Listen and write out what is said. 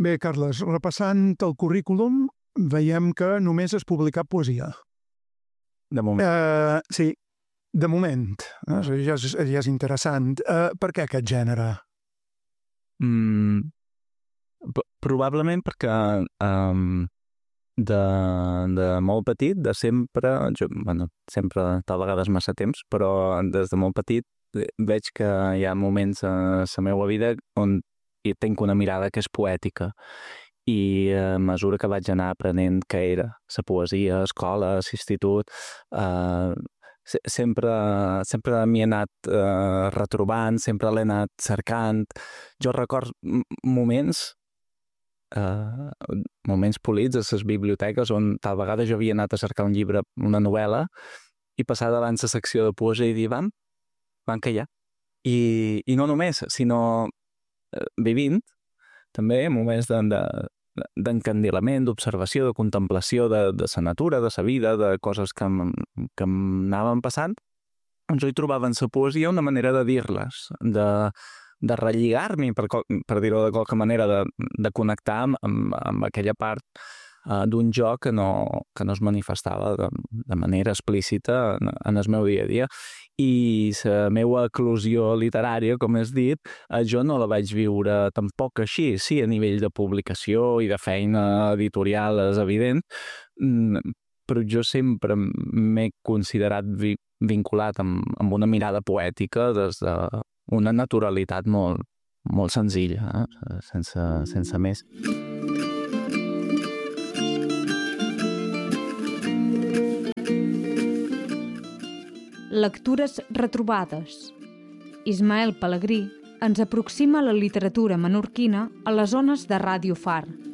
Bé, Carles, repassant el currículum, veiem que només has publicat poesia. De moment. Sí, de moment. Ja és interessant. Per què aquest gènere? Probablement perquè de molt petit, de sempre, sempre tal vegades massa temps, però des de molt petit veig que hi ha moments a la meva vida on hi tinc una mirada que és poètica i a mesura que vaig anar aprenent què era la poesia, a escola, a l'institut, sempre m'hi he anat retrobant, sempre l'he anat cercant. Jo recordo moments polits a les biblioteques on tal vegada jo havia anat a cercar un llibre, una novel·la, i passar davant la secció de poesia i dir, vam callar. I no només, sinó vivint, també moments d'encandilament, d'observació, de contemplació de la natura, de la vida, de coses que m'anaven passant, jo hi trobava en la poesia una manera de dir-les, de relligar-m'hi, per dir-ho de qualque manera, de connectar amb aquella part d'un jo que no es manifestava de manera explícita en el meu dia a dia. I la meva eclosió literària, com has dit, jo no la vaig viure tampoc així. Sí, a nivell de publicació i de feina editorial és evident, però jo sempre m'he considerat vinculat amb una mirada poètica des d'una naturalitat molt senzilla, sense més. Lectures retrobades. Ismael Pelegrí ens aproxima la literatura menorquina a les ones de Ràdio Far.